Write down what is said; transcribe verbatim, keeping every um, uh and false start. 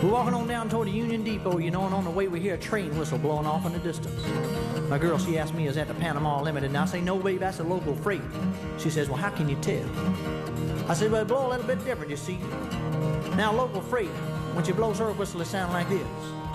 We're walking on down toward the Union Depot, you know, and on the way we hear a train whistle blowing off in the distance. My girl, she asked me, is that the Panama Limited? And I say, no, babe, that's a local freight. She says, well, how can you tell? I said, well, it blow a little bit different, you see. Now, local freight, when you blow a whistle, it sounds like this.